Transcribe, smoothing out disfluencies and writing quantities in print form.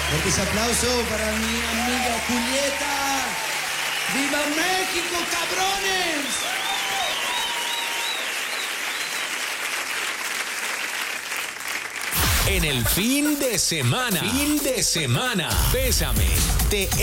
Fuerte ese aplauso para mi amiga Julieta. ¡Viva México, cabrones! En el fin de semana, Bésame, te